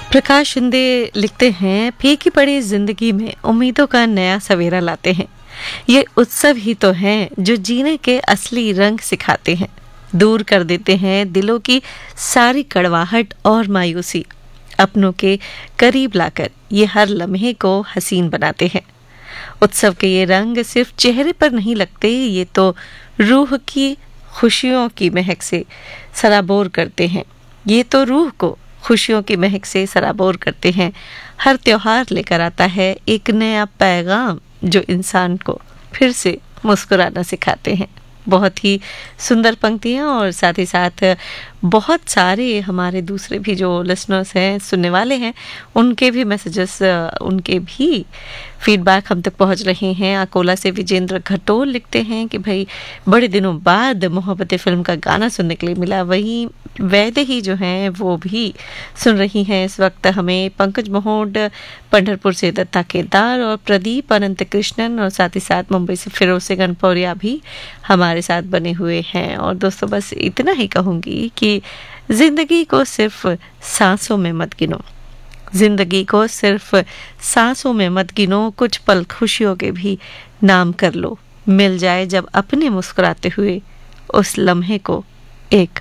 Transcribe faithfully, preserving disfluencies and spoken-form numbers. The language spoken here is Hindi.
प्रकाश शिंदे लिखते हैं, फीकी पड़ी जिंदगी में उम्मीदों का नया सवेरा लाते हैं। ये उत्सव ही तो हैं जो जीने के असली रंग सिखाते हैं, दूर कर देते हैं दिलों की सारी कड़वाहट और मायूसी, अपनों के करीब लाकर ये हर लम्हे को हसीन बनाते हैं। उत्सव के ये रंग सिर्फ चेहरे पर नहीं लगते, ये तो रूह की खुशियों की महक से सराबोर करते हैं। ये तो रूह को खुशियों की महक से सराबोर करते हैं। हर त्योहार लेकर आता है एक नया पैगाम जो इंसान को फिर से मुस्कुराना सिखाते हैं। बहुत ही सुंदर पंक्तियाँ, और साथ ही साथ बहुत सारे हमारे दूसरे भी जो लिसनर्स हैं, सुनने वाले हैं, उनके भी मैसेजेस, उनके भी फीडबैक हम तक पहुंच रहे हैं। अकोला से विजेंद्र घटोल लिखते हैं कि भाई बड़े दिनों बाद मोहब्बतें फिल्म का गाना सुनने के लिए मिला। वहीं वैदे ही जो हैं वो भी सुन रही हैं इस वक्त हमें। पंकज महोड पंढरपुर से दत्ता केदार और प्रदीप अनंत कृष्णन, और साथ ही साथ मुंबई से फिरोज से गनपौरिया भी हमारे साथ बने हुए हैं। और दोस्तों बस इतना ही कहूँगी कि जिंदगी को सिर्फ सांसों में मत गिनो, जिंदगी को सिर्फ सांसों में मत गिनो, कुछ पल खुशियों के भी नाम कर लो। मिल जाए जब अपने मुस्कुराते हुए उस लम्हे को एक